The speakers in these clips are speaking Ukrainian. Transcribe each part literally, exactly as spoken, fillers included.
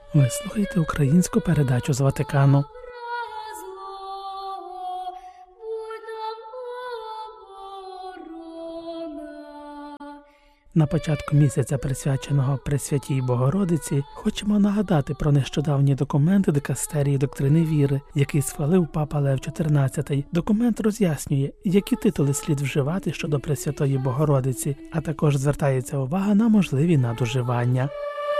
Ви слухаєте українську передачу з Ватикану. На початку місяця, присвяченого Пресвятій Богородиці, хочемо нагадати про нещодавні документи Дикастерії доктрини віри, який схвалив Папа Лев чотирнадцятий. Документ роз'яснює, які титули слід вживати щодо Пресвятої Богородиці, а також звертається увага на можливі надуживання.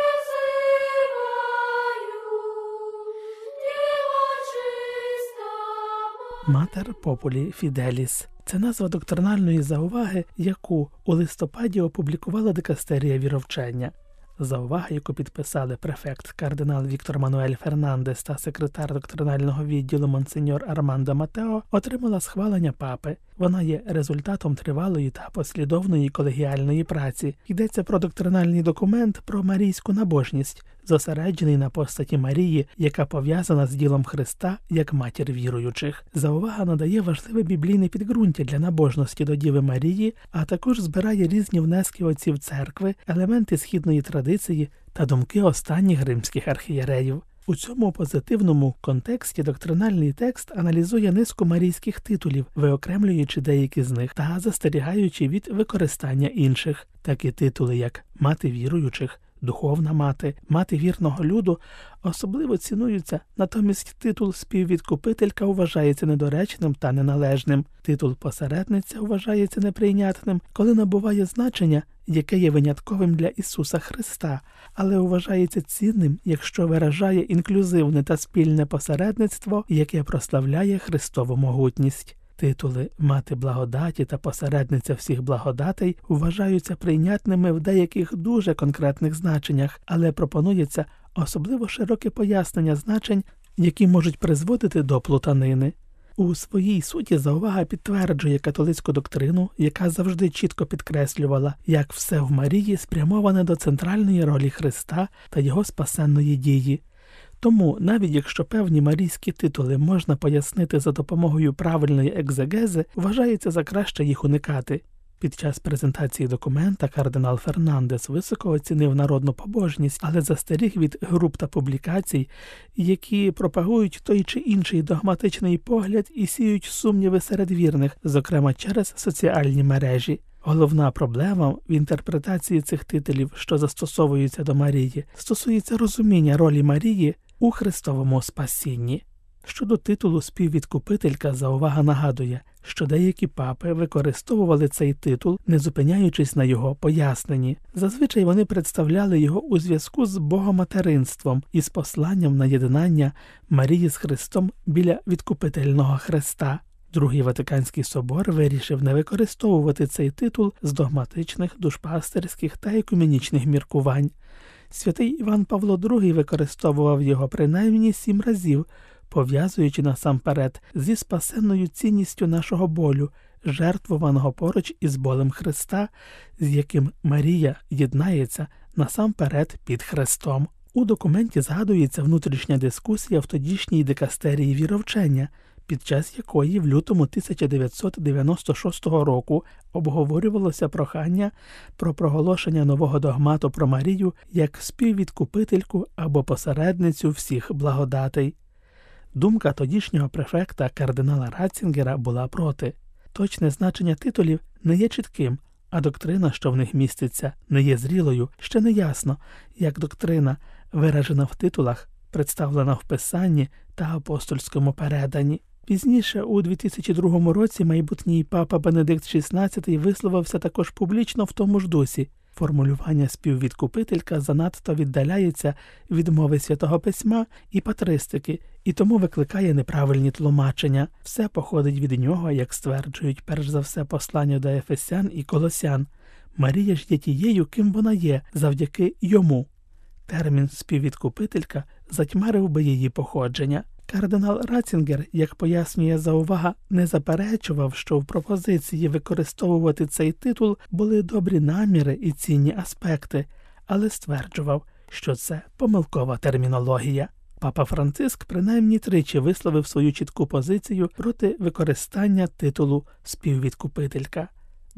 Матер Популі Фіделіс – це назва доктринальної зауваги, яку у листопаді опублікувала Дикастерія віровчення. Заувага, яку підписали префект кардинал Віктор Мануель Фернандес та секретар доктринального відділу монсеньор Армандо Матео, отримала схвалення папи. Вона є результатом тривалої та послідовної колегіальної праці. Йдеться про доктринальний документ про марійську набожність, зосереджений на постаті Марії, яка пов'язана з ділом Христа як матір віруючих. Заувага надає важливе біблійне підґрунтя для набожності до Діви Марії, а також збирає різні внески отців церкви, елементи східної традиції та думки останніх римських архієреїв. У цьому позитивному контексті доктринальний текст аналізує низку марійських титулів, виокремлюючи деякі з них та застерігаючи від використання інших. Такі титули, як «Мати віруючих», «Духовна мати», «Мати вірного люду» особливо цінуються, натомість титул «Співвідкупителька» вважається недоречним та неналежним. Титул «Посередниця» вважається неприйнятним, коли набуває значення, яке є винятковим для Ісуса Христа, але вважається цінним, якщо виражає інклюзивне та спільне посередництво, яке прославляє Христову могутність. Титули «Мати благодаті» та «Посередниця всіх благодатей» вважаються прийнятними в деяких дуже конкретних значеннях, але пропонується особливо широке пояснення значень, які можуть призводити до плутанини. У своїй суті заувага підтверджує католицьку доктрину, яка завжди чітко підкреслювала, як все в Марії спрямоване до центральної ролі Христа та його спасенної дії. Тому, навіть якщо певні марійські титули можна пояснити за допомогою правильної екзегези, вважається за краще їх уникати. Під час презентації документа кардинал Фернандес високо оцінив народну побожність, але застеріг від груп та публікацій, які пропагують той чи інший догматичний погляд і сіють сумніви серед вірних, зокрема через соціальні мережі. Головна проблема в інтерпретації цих титулів, що застосовуються до Марії, стосується розуміння ролі Марії у Христовому спасінні. Щодо титулу «Співвідкупителька» заувага нагадує, що деякі папи використовували цей титул, не зупиняючись на його поясненні. Зазвичай вони представляли його у зв'язку з богоматеринством і з посланням на єднання Марії з Христом біля відкупительного хреста. Другий Ватиканський собор вирішив не використовувати цей титул з догматичних, душпастерських та екуменічних міркувань. Святий Іван Павло другий використовував його принаймні сім разів, пов'язуючи насамперед зі спасенною цінністю нашого болю, жертвуваного поруч із болем Христа, з яким Марія єднається насамперед під Христом. У документі згадується внутрішня дискусія в тодішній дикастерії віровчення, під час якої в лютому тисяча дев'ятсот дев'яносто шостого року обговорювалося прохання про проголошення нового догмату про Марію як співвідкупительку або посередницю всіх благодатей. Думка тодішнього префекта кардинала Ратцінгера була проти. Точне значення титулів не є чітким, а доктрина, що в них міститься, не є зрілою. Ще не ясно, як доктрина, виражена в титулах, представлена в Писанні та апостольському переданні. Пізніше, у дві тисячі другому році, майбутній папа Бенедикт шістнадцятий висловився також публічно в тому ж дусі. Формулювання «співвідкупителька» занадто віддаляється від мови Святого Письма і патристики, і тому викликає неправильні тлумачення. Все походить від нього, як стверджують перш за все послання до Ефесян і Колосян. Марія ж є тією, ким вона є, завдяки йому. Термін «співвідкупителька» затьмарив би її походження. Кардинал Ратцінгер, як пояснює заувага, не заперечував, що в пропозиції використовувати цей титул були добрі наміри і цінні аспекти, але стверджував, що це помилкова термінологія. Папа Франциск принаймні тричі висловив свою чітку позицію проти використання титулу «співвідкупителька».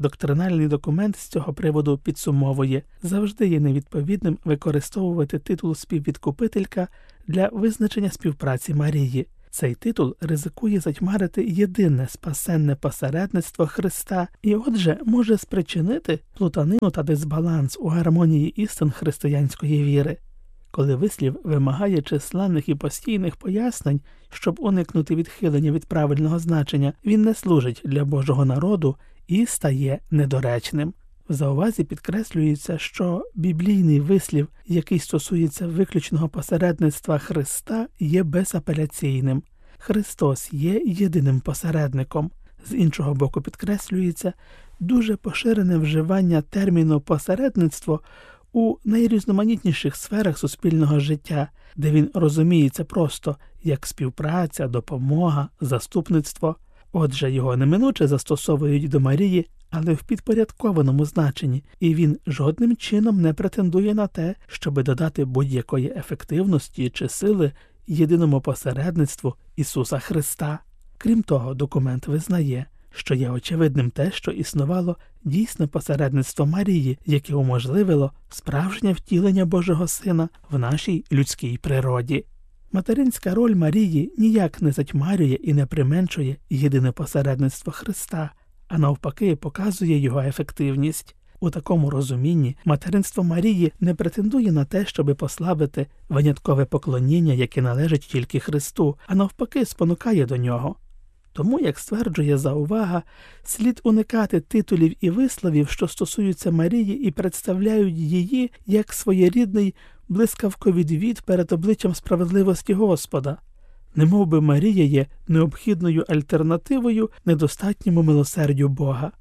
Доктринальний документ з цього приводу підсумовує: завжди є невідповідним використовувати титул «співвідкупителька» для визначення співпраці Марії. Цей титул ризикує затьмарити єдине спасенне посередництво Христа і отже може спричинити плутанину та дисбаланс у гармонії істин християнської віри. Коли вислів вимагає численних і постійних пояснень, щоб уникнути відхилення від правильного значення, він не служить для Божого народу і стає недоречним. В заувазі підкреслюється, що біблійний вислів, який стосується виключного посередництва Христа, є безапеляційним. Христос є єдиним посередником. З іншого боку підкреслюється дуже поширене вживання терміну «посередництво» у найрізноманітніших сферах суспільного життя, де він розуміється просто як співпраця, допомога, заступництво. Отже, його неминуче застосовують до Марії, але в підпорядкованому значенні, і він жодним чином не претендує на те, щоби додати будь-якої ефективності чи сили єдиному посередництву Ісуса Христа. Крім того, документ визнає, що є очевидним те, що існувало дійсне посередництво Марії, яке уможливило справжнє втілення Божого Сина в нашій людській природі. Материнська роль Марії ніяк не затьмарює і не применшує єдине посередництво Христа, а навпаки показує його ефективність. У такому розумінні материнство Марії не претендує на те, щоби послабити виняткове поклоніння, яке належить тільки Христу, а навпаки спонукає до нього. Тому, як стверджує заувага, слід уникати титулів і висловів, що стосуються Марії і представляють її як своєрідний блискавковідвід перед обличчям справедливості Господа. Немов би Марія є необхідною альтернативою недостатньому милосердю Бога.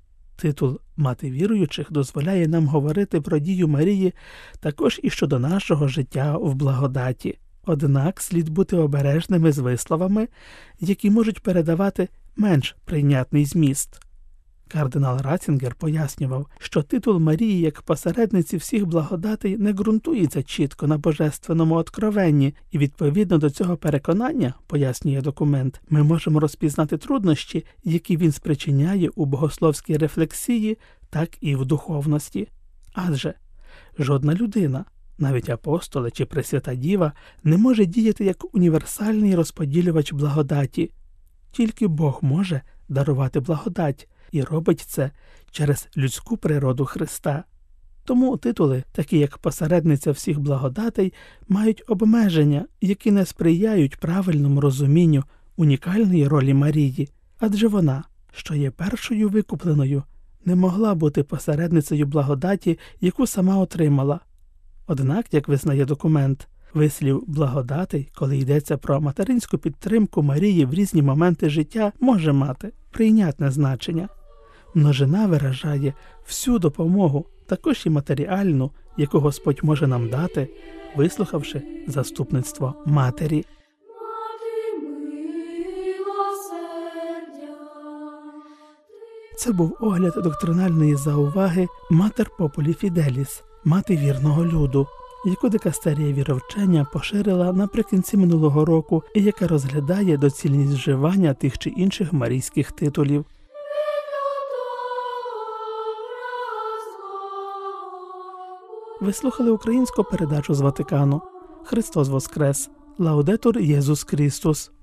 Титул «Мати віруючих» дозволяє нам говорити про дію Марії також і щодо нашого життя в благодаті. Однак слід бути обережними з висловами, які можуть передавати менш прийнятний зміст. Кардинал Ратцінгер пояснював, що титул Марії як посередниці всіх благодатей не ґрунтується чітко на божественному откровенні, і відповідно до цього переконання, пояснює документ, ми можемо розпізнати труднощі, які він спричиняє у богословській рефлексії, так і в духовності. Адже жодна людина, навіть апостоли чи Пресвята Діва, не може діяти як універсальний розподілювач благодаті. Тільки Бог може дарувати благодать, і робить це через людську природу Христа. Тому титули, такі як посередниця всіх благодатей, мають обмеження, які не сприяють правильному розумінню унікальної ролі Марії, адже вона, що є першою викупленою, не могла бути посередницею благодаті, яку сама отримала. Однак, як визнає документ, вислів «благодатей», коли йдеться про материнську підтримку Марії в різні моменти життя, може мати прийнятне значення. Множина виражає всю допомогу, також і матеріальну, яку Господь може нам дати, вислухавши заступництво Матері. Це був огляд доктринальної зауваги «Матер Популі Фіделіс» – «Мати вірного люду», яку дикастерія віровчення поширила наприкінці минулого року і яка розглядає доцільність вживання тих чи інших марійських титулів. Ви слухали українську передачу з Ватикану. Христос Воскрес! Лаудетур Єсус Христос!